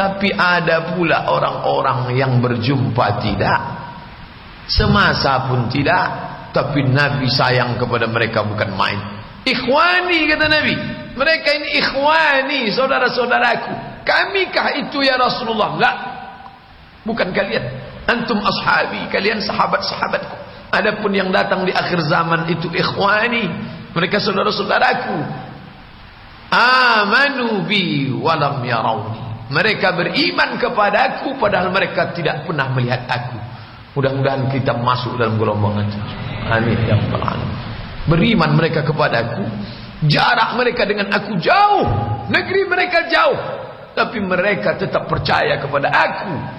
Tapi ada pula orang-orang yang berjumpa tidak, semasa pun tidak, tapi Nabi sayang kepada mereka bukan main. Ikhwani, kata Nabi, mereka ini ikhwani, saudara-saudaraku. Kamikah itu ya Rasulullah? La, bukan kalian. Antum ashabi, kalian sahabat-sahabatku. Adapun yang datang di akhir zaman itu ikhwani, mereka saudara-saudaraku. Amanu bi walam yarawni, mereka beriman kepadaku padahal mereka tidak pernah melihat aku. Mudah-mudahan kita masuk dalam golongan itu. Amin ya rabbal alamin. Beriman mereka kepadaku, jarak mereka dengan aku jauh, negeri mereka jauh, tapi mereka tetap percaya kepada aku.